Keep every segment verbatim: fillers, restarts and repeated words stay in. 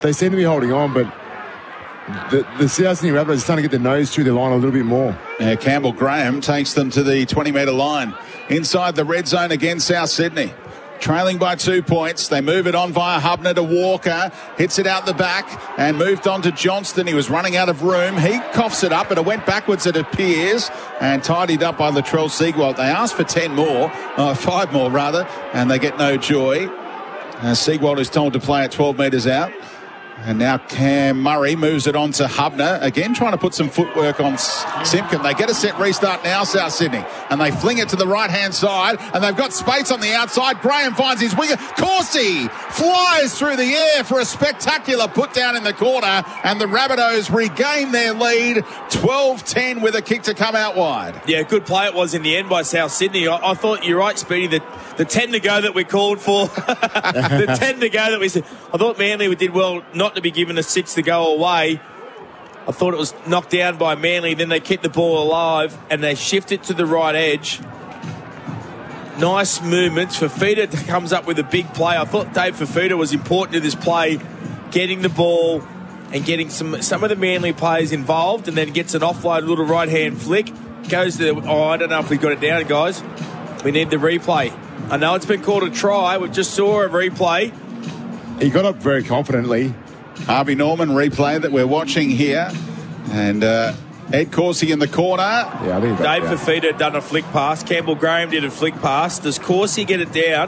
They seem to be holding on, but the, the South Sydney Rabbitohs are starting to get their nose through the line a little bit more. Yeah, Campbell Graham takes them to the twenty metre line. Inside the red zone again, South Sydney. Trailing by two points. They move it on via Hubner to Walker. Hits it out the back and moved on to Johnston. He was running out of room. He coughs it up, but it went backwards, it appears, and tidied up by Latrell Siegwald. They asked for ten more, uh, five more rather, and they get no joy. Uh, Siegwald is told to play at twelve metres out. And now Cam Murray moves it on to Hubner. Again, trying to put some footwork on Simpkin. They get a set restart now, South Sydney. And they fling it to the right-hand side. And they've got space on the outside. Graham finds his winger. Corsi flies through the air for a spectacular put down in the corner. And the Rabbitohs regain their lead. twelve ten with a kick to come out wide. Yeah, good play it was in the end by South Sydney. I, I thought, you're right, Speedy, the, the ten to go that we called for. the ten to go that we said. I thought Manly did well not to be given a six to go away. I thought it was knocked down by Manly. Then they kept the ball alive and they shift it to the right edge. Nice movements. Fafita comes up with a big play. I thought Dave Fafita was important to this play, getting the ball and getting some some of the Manly players involved, and then gets an offload little right hand flick. Goes to the, oh, I don't know if we got it down, guys. We need the replay. I know it's been called a try. We just saw a replay. He got up very confidently. Harvey Norman replay that we're watching here. And uh, Ed Corsi in the corner. Yeah, I think Dave yeah. Fafita had done a flick pass. Campbell Graham did a flick pass. Does Corsi get it down?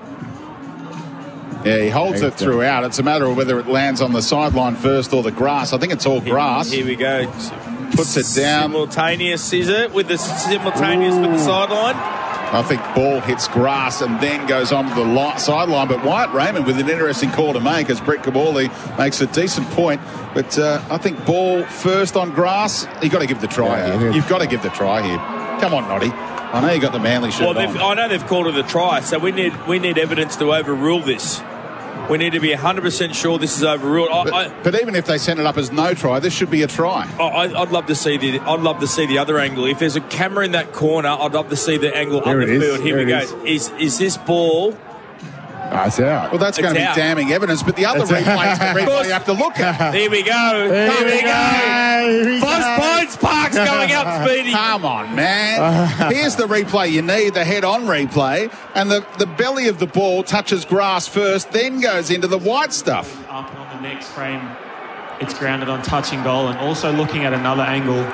Yeah, he holds it throughout. It's a matter of whether it lands on the sideline first or the grass. I think it's all grass. Here, here we go. Puts it down. Simultaneous, is it? With the simultaneous Ooh. with the sideline? I think ball hits grass and then goes on to the li- sideline. But Wyatt Raymond with an interesting call to make as Brett Kabali makes a decent point. But uh, I think ball first on grass. You've got to give the try yeah, here. Yeah. You've got to give the try here. Come on, Noddy. I know you got the Manly shirt well, on. I know they've called it a try, so we need we need evidence to overrule this. We need to be one hundred percent sure this is overruled. I, but, I, but even if they send it up as no try, this should be a try. I, I'd love to see the. I'd love to see the other angle. If there's a camera in that corner, I'd love to see the angle There up the it is. field. Here There we it go. Is is this ball? That's out. Well, that's going to be out. damning evidence. But the other It's replay is the replay you have to look at. Here we go. Here Here we we go. go. Here we Five go. points. Parks going up, Speedy. Come on, man. Here's the replay you need, the head-on replay. And the, the belly of the ball touches grass first, then goes into the white stuff. Up and on the next frame, it's grounded on touching goal, and also looking at another angle.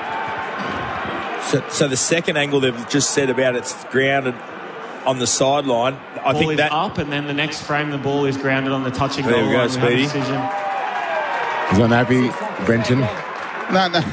So, so the second angle they've just said about it's grounded on the sideline. I Ball think is that up, and then the next frame, the ball is grounded on the touching There goal. we go, line. We have a Speedy. decision. He's unhappy, Brenton. No, no.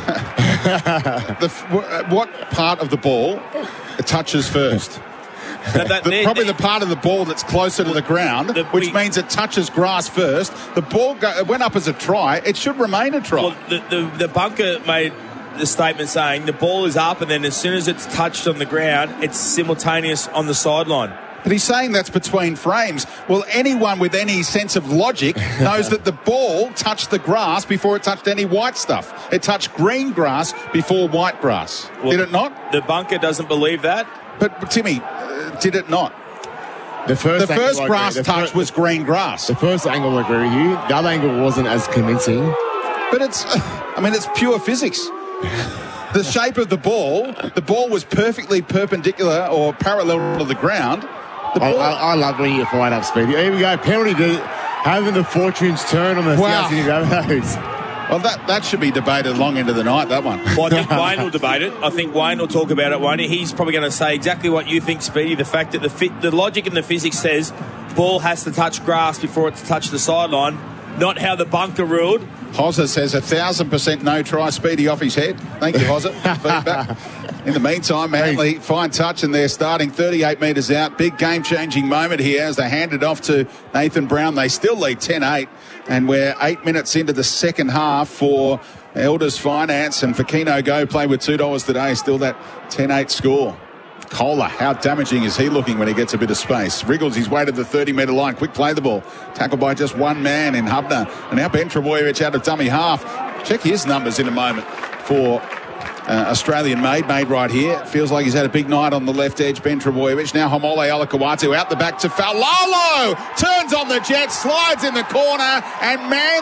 the, f- what part of the ball touches first? that, that, The, there- probably the part of the ball that's closer to the ground, The- which we- means it touches grass first. The ball go, it went up as a try. It should remain a try. Well, the, the, the bunker made the statement saying the ball is up, and then as soon as it's touched on the ground, it's simultaneous on the sideline. But he's saying that's between frames. Well, anyone with any sense of logic knows that the ball touched the grass before it touched any white stuff. It touched green grass before white grass. Well, did it not? The bunker doesn't believe that. But, but Timmy, uh, did it not? The first, The angle, first I grass agree. The touch fir- was green grass. The first angle, I agree with you. The other angle wasn't as convincing. But it's, I mean, it's pure physics. The shape of the ball, the ball was perfectly perpendicular or parallel to the ground. The I, ball, I, I love when you get fired up, Speedy. Here we go. Penalty to having the fortunes turn on the Wow. South Sydney Rabbitohs. well, that, that should be debated long into the night, that one. Well, I think Wayne will debate it. I think Wayne will talk about it, won't he? He's probably going to say exactly what you think, Speedy. The fact that the fit, the logic and the physics says ball has to touch grass before it's touched the sideline, not how the bunker ruled. Hozza says a thousand percent no try, Speedy off his head. Thank you, Hozza. Feedback. In the meantime, Manly, fine touch, and they're starting thirty-eight metres out. Big game-changing moment here as they hand it off to Nathan Brown. They still lead ten eight, and we're eight minutes into the second half for Elders Finance, and for Keno Go play with two dollars today. Still that ten eight score. Kohler, how damaging is he looking when he gets a bit of space? Wriggles his way to the thirty metre line. Quick play the ball. Tackled by just one man in Hubner. And now Ben Trebojevic out of dummy half. Check his numbers in a moment for uh, Australian made, made right here. Feels like he's had a big night on the left edge, Ben Trebojevic. Now Homole Alakawatu out the back to Faulalo. Turns on the jet, slides in the corner, and man.